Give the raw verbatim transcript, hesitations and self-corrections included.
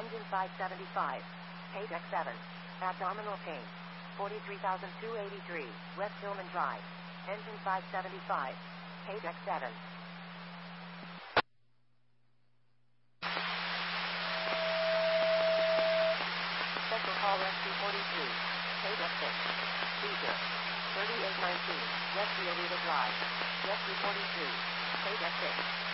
Engine five seventy-five. Page X seven. Abdominal pain. forty-three thousand two hundred eighty-three. West Hillman Drive. Engine five seventy-five. Page X seven. Special call Rescue forty-three. Page X six. Seizure. thirty-eight nineteen. West Violeta Drive. Rescue forty-three. Page X six.